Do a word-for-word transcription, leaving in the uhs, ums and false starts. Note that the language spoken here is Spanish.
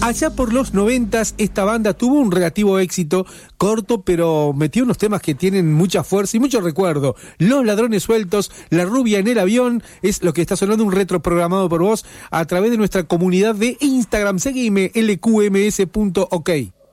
Allá por los noventas, esta banda tuvo un relativo éxito, corto, pero metió unos temas que tienen mucha fuerza y mucho recuerdo. Los Ladrones Sueltos, La Rubia en el Avión, es lo que está sonando, un retro programado por vos a través de nuestra comunidad de Instagram. Seguime, L Q M S punto ok.